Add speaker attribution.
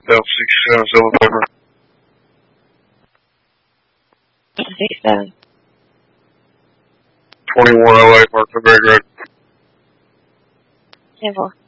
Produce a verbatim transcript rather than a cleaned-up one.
Speaker 1: L sixty-seven, Silver Pepper.
Speaker 2: sixty-seven.
Speaker 1: twenty-one oh eight, Mark the Great Red.
Speaker 2: ten four.